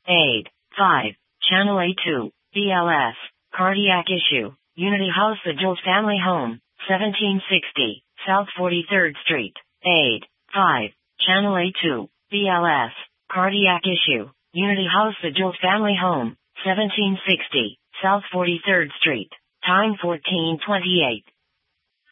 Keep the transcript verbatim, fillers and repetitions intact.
Aid. five. Channel A two, B L S, cardiac issue, Unity Hospital's family home, seventeen sixty, South forty-third Street. Aid. five. Channel A two, B L S, cardiac issue, Unity Hospital's family home, seventeen sixty, South forty-third Street. Time fourteen twenty-eight.